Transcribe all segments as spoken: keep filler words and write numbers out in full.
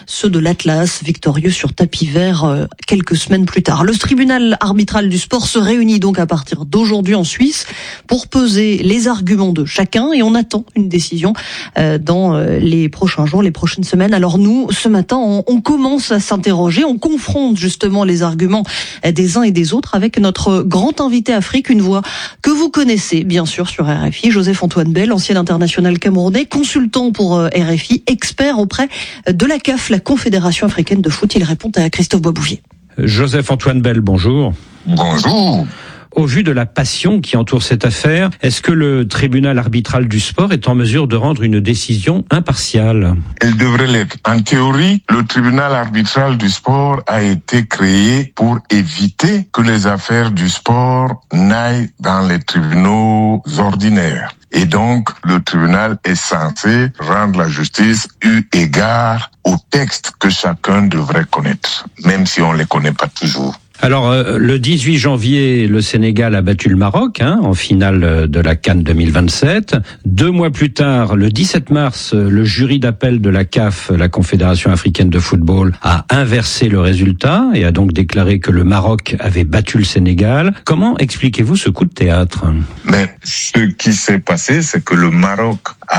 ceux de l'Atlas, victorieux sur tapis vert euh, quelques semaines plus tard. Le tribunal arbitral du sport se réunit donc à partir d'aujourd'hui en Suisse pour peser les arguments de chacun et on attend une décision euh, dans euh, les prochains jours, les prochaines semaines. Alors nous, ce matin, on, on commence à s'interroger, on confronte justement les arguments des uns et des autres avec notre grand invité Afrique, une voix que vous connaissez bien sûr sur R F I, Joseph-Antoine Bell, ancien international camerounais, consultant pour R F I, expert auprès de la C A F, la Confédération africaine de foot. Il répond à Christophe Boisbouvier. Joseph-Antoine Bell, bonjour. Bonjour. Au vu de la passion qui entoure cette affaire, est-ce que le tribunal arbitral du sport est en mesure de rendre une décision impartiale ? Il devrait l'être. En théorie, le tribunal arbitral du sport a été créé pour éviter que les affaires du sport n'aillent dans les tribunaux ordinaires. Et donc, le tribunal est censé rendre la justice eu égard aux textes que chacun devrait connaître, même si on ne les connaît pas toujours. Alors, euh, le dix-huit janvier, le Sénégal a battu le Maroc hein, en finale de la CAN deux mille vingt-sept. Deux mois plus tard, le dix-sept mars, le jury d'appel de la C A F, la Confédération africaine de football, a inversé le résultat et a donc déclaré que le Maroc avait battu le Sénégal. Comment expliquez-vous ce coup de théâtre ? Mais ce qui s'est passé, c'est que le Maroc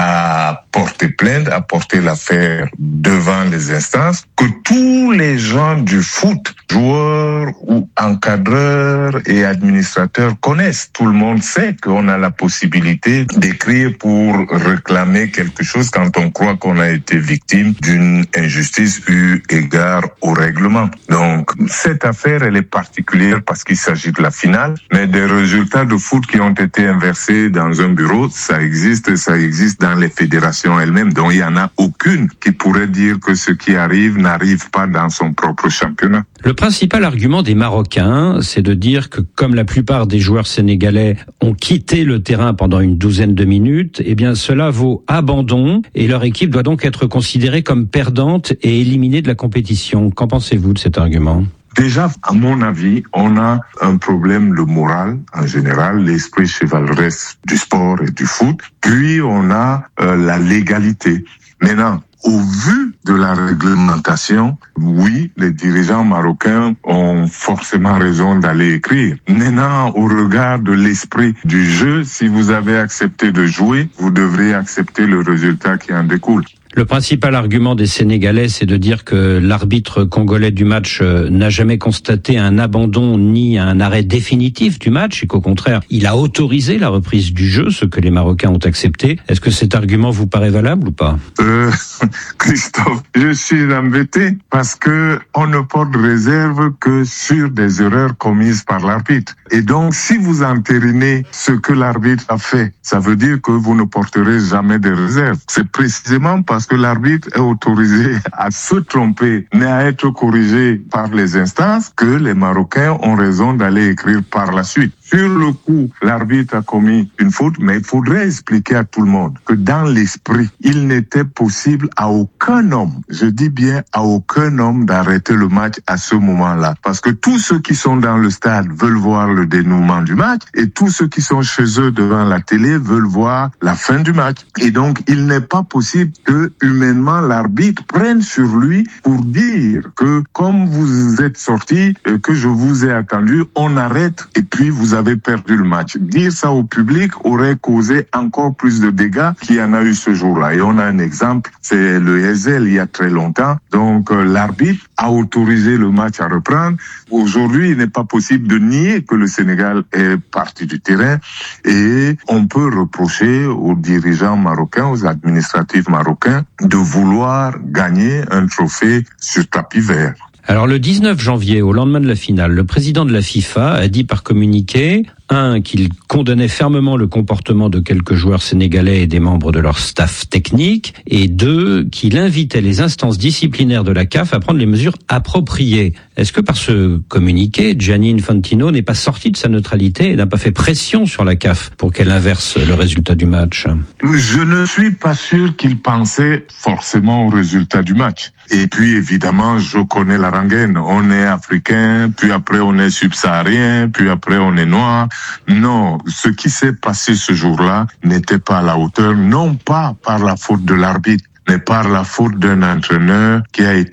a porté plainte, a porté l'affaire devant les instances, que tous les gens du foot, joueurs ou encadreurs et administrateurs connaissent. Tout le monde sait qu'on a la possibilité d'écrire pour réclamer quelque chose quand on croit qu'on a été victime d'une injustice eu égard au règlement. Donc, cette affaire, elle est particulière parce qu'il s'agit de la finale, mais des résultats de foot qui ont été inversés dans un bureau, ça existe, ça existe dans les fédérations elles-mêmes. Donc, il n'y en a aucune qui pourrait dire que ce qui arrive n'arrive pas dans son propre championnat. Le principal argument des Marocains, c'est de dire que comme la plupart des joueurs sénégalais ont quitté le terrain pendant une douzaine de minutes, eh bien cela vaut abandon et leur équipe doit donc être considérée comme perdante et éliminée de la compétition. Qu'en pensez-vous de cet argument ? Déjà, à mon avis, on a un problème, le moral en général, l'esprit chevaleresque du sport et du foot. Puis on a euh, la légalité. Maintenant, au vu de la réglementation, oui, les dirigeants marocains ont forcément raison d'aller écrire. Maintenant, au regard de l'esprit du jeu, si vous avez accepté de jouer, vous devrez accepter le résultat qui en découle. Le principal argument des Sénégalais, c'est de dire que l'arbitre congolais du match n'a jamais constaté un abandon ni un arrêt définitif du match et qu'au contraire, il a autorisé la reprise du jeu, ce que les Marocains ont accepté. Est-ce que cet argument vous paraît valable ou pas ? euh, Christophe, je suis embêté parce que on ne porte réserve que sur des erreurs commises par l'arbitre. Et donc, si vous entérinez ce que l'arbitre a fait, ça veut dire que vous ne porterez jamais de réserve. C'est précisément parce que l'arbitre est autorisé à se tromper, mais à être corrigé par les instances, que les Marocains ont raison d'aller écrire par la suite. Sur le coup, l'arbitre a commis une faute, mais il faudrait expliquer à tout le monde que dans l'esprit, il n'était possible à aucun homme, je dis bien à aucun homme, d'arrêter le match à ce moment-là. Parce que tous ceux qui sont dans le stade veulent voir le dénouement du match et tous ceux qui sont chez eux devant la télé veulent voir la fin du match. Et donc, il n'est pas possible que, humainement, l'arbitre prenne sur lui pour dire que, comme vous êtes sorti, que je vous ai attendu, on arrête et puis vous avez perdu le match. Dire ça au public aurait causé encore plus de dégâts qu'il y en a eu ce jour-là. Et on a un exemple, c'est le Heysel il y a très longtemps. Donc euh, l'arbitre a autorisé le match à reprendre. Aujourd'hui, il n'est pas possible de nier que le Sénégal est parti du terrain et on peut reprocher aux dirigeants marocains, aux administratifs marocains de vouloir gagner un trophée sur tapis vert. Alors le dix-neuf janvier, au lendemain de la finale, le président de la FIFA a dit par communiqué, un, qu'il condamnait fermement le comportement de quelques joueurs sénégalais et des membres de leur staff technique, et deux, qu'il invitait les instances disciplinaires de la C A F à prendre les mesures appropriées. Est-ce que par ce communiqué, Gianni Infantino n'est pas sorti de sa neutralité et n'a pas fait pression sur la C A F pour qu'elle inverse le résultat du match ? Je ne suis pas sûr qu'il pensait forcément au résultat du match. Et puis évidemment, je connais la rengaine. On est africain, puis après on est subsaharien, puis après on est noir. Non, ce qui s'est passé ce jour-là n'était pas à la hauteur, non pas par la faute de l'arbitre, mais par la faute d'un entraîneur qui a été